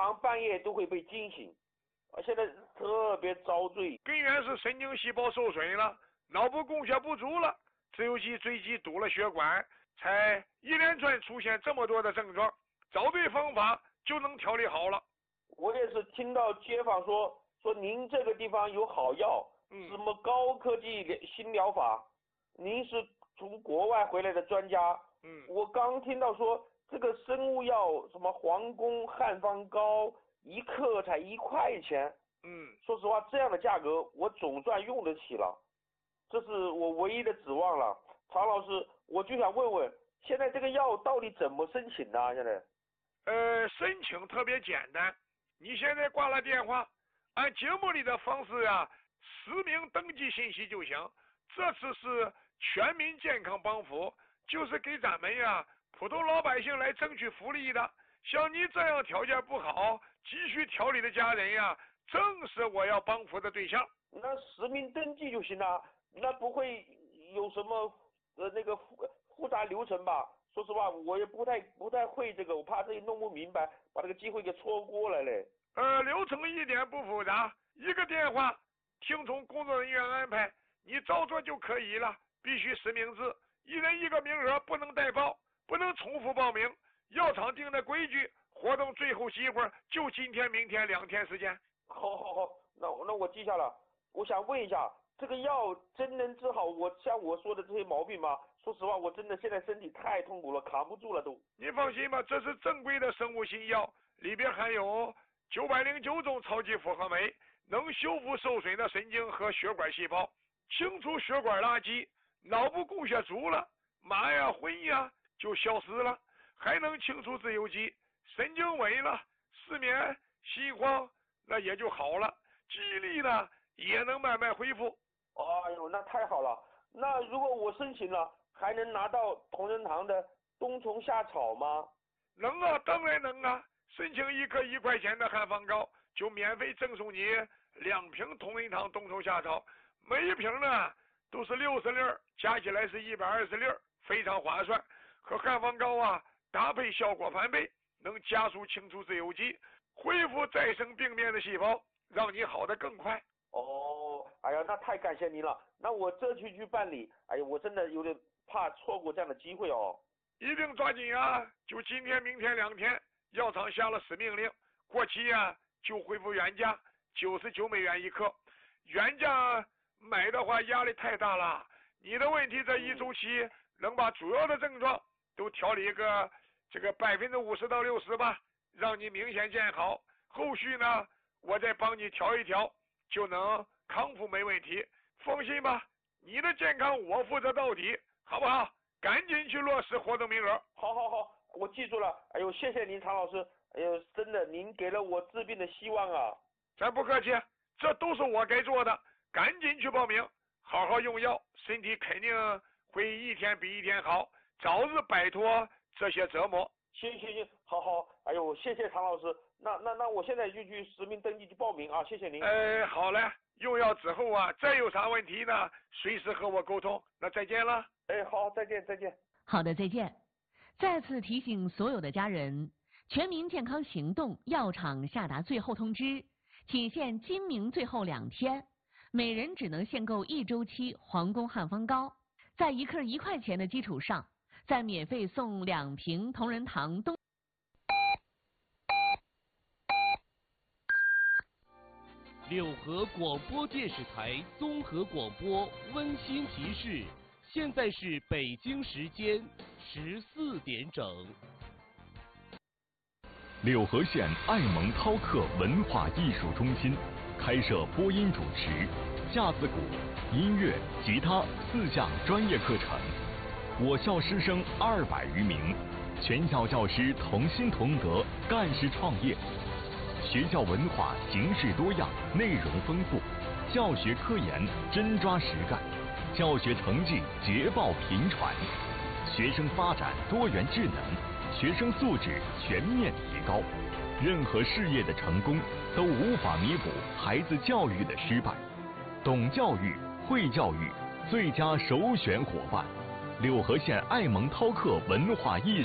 常半夜都会被惊醒，现在特别遭罪。 根源是神经细胞受损了，脑部供血不足了，自由基椎基堵了血管，才一连串出现这么多的症状。找对方法就能调理好了。 我也是听到街坊说您这个地方有好药，什么高科技新疗法，您是从国外回来的专家。我刚听到说这个生物药什么皇宫汉方膏1克才1块钱。说实话，这样的价格我总算用得起了，这是我唯一的指望了。曹老师，我就想问问，现在这个药到底怎么申请呢？现在申请特别简单，你现在挂了电话，按节目里的方式啊，实名登记信息就行。这次是全民健康帮扶，就是给咱们呀普通老百姓来争取福利的。像你这样条件不好、急需调理的家人呀，正是我要帮扶的对象。 那实名登记就行了，那不会有什么那个复杂流程吧？说实话，我也不太会这个，我怕自己弄不明白，把这个机会给错过了嘞。 流程一点不复杂，一个电话，听从工作人员安排，你照做就可以了。必须实名制，1人1个名额，不能代报，不能重复报名。药厂定的规矩，活动最后机会就今天、明天2天时间。 好，那我记下了。我想问一下，这个药真能治好像我说的这些毛病吗？说实话，我真的现在身体太痛苦了，扛不住了都。 你放心吧，这是正规的生物新药，里边含有909种超级复合酶，能修复受损的神经和血管细胞，清除血管垃圾，脑部供血足了，麻呀昏呀就消失了，还能清除自由基，神经萎了，失眠心慌那也就好了，记忆力呢也能慢慢恢复。 哎呦，那太好了。那如果我申请了，还能拿到同仁堂的冬虫夏草吗？ 能啊，当然能啊。申请1克1块钱的汉方膏，就免费赠送你2瓶同仁堂冬虫夏草，每一瓶呢都是60粒，加起来是120粒，非常划算。和汉方膏啊搭配效果翻倍，能加速清除自由基，恢复再生病变的细胞，让你好得更快。 哎呀，那太感谢您了。那我这去办理，哎呀，我真的有点怕错过这样的机会哦。 一定抓紧啊！就今天、明天2天，药厂下了死命令，过期啊就恢复原价，99美元1克。原价买的话压力太大了。你的问题这一周期能把主要的症状都调理这个50%到60%吧，让你明显见好。后续呢，我再帮你调一调，就能康复没问题。放心吧，你的健康我负责到底，好不好？赶紧去落实活动名额。 好，我记住了。哎呦，谢谢您，常老师。哎呦，真的，您给了我治病的希望啊。 咱不客气，这都是我该做的。赶紧去报名，好好用药，身体肯定会一天比一天好，早日摆脱这些折磨。 行，好。哎呦，谢谢常老师。那我现在就去实名登记去报名啊，谢谢您。 好嘞，用药之后啊，再有啥问题呢，随时和我沟通。那再见了。 好，再见。 好的，再见。再次提醒所有的家人，全民健康行动药厂下达最后通知，仅限今明最后2天，每人只能限购1周期皇宫汉方膏，在1克1块钱的基础上，再免费送2瓶同仁堂冬。 六合广播电视台综合广播温馨提示：现在是北京时间14点整。 柳河县爱蒙涛克文化艺术中心开设播音主持、架子鼓、音乐、吉他4项专业课程。我校师生200余名，全校教师同心同德，干事创业。学校文化形式多样，内容丰富，教学科研真抓实干，教学成绩捷报频传，学生发展多元智能，学生素质全面提高。任何事业的成功都无法弥补孩子教育的失败。懂教育、会教育，最佳首选伙伴。柳河县爱蒙涛克文化艺术